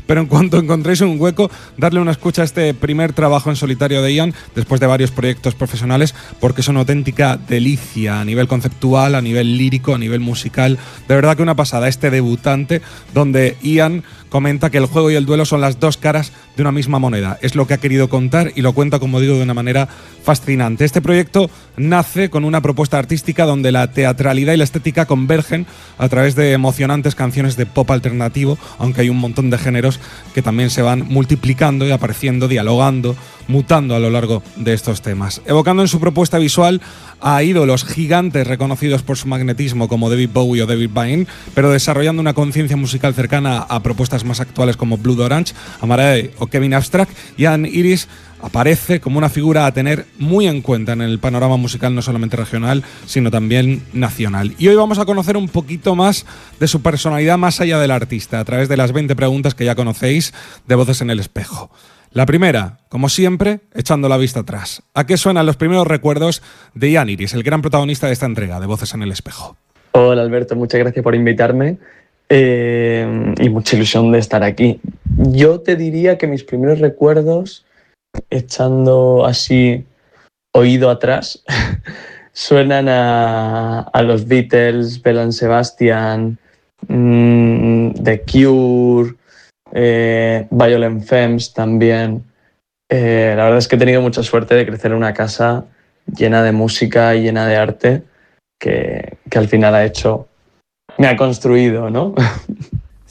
pero en cuanto encontréis un hueco, darle una escucha a este primer trabajo en solitario de Ian, después de varios proyectos profesionales, porque es una auténtica delicia a nivel conceptual, a nivel lírico, a nivel musical. De verdad que una pasada este debutante, donde Ian comenta que el juego y el duelo son las dos caras de una misma moneda. Es lo que ha querido contar y lo cuenta, como digo, de una manera fascinante. Este proyecto nace con una propuesta artística donde la teatralidad y la estética convergen a través de emocionantes canciones de pop alternativo, aunque hay un montón de géneros que también se van multiplicando y apareciendo, dialogando, mutando a lo largo de estos temas. Evocando en su propuesta visual a ídolos gigantes reconocidos por su magnetismo como David Bowie o David Byrne, pero desarrollando una conciencia musical cercana a propuestas más actuales como Blood Orange, Amarante o Kevin Abstract, Ian Iris aparece como una figura a tener muy en cuenta en el panorama musical no solamente regional, sino también nacional. Y hoy vamos a conocer un poquito más de su personalidad más allá del artista, a través de las 20 preguntas que ya conocéis de Voces en el Espejo. La primera, como siempre, echando la vista atrás. ¿A qué suenan los primeros recuerdos de Ian Iris, el gran protagonista de esta entrega de Voces en el Espejo? Hola Alberto, muchas gracias por invitarme y mucha ilusión de estar aquí. Yo te diría que mis primeros recuerdos, echando así oído atrás, suenan a los Beatles, Bell & Sebastian, The Cure, Violent Femmes también. La verdad es que he tenido mucha suerte de crecer en una casa llena de música y llena de arte que al final me ha construido, ¿no?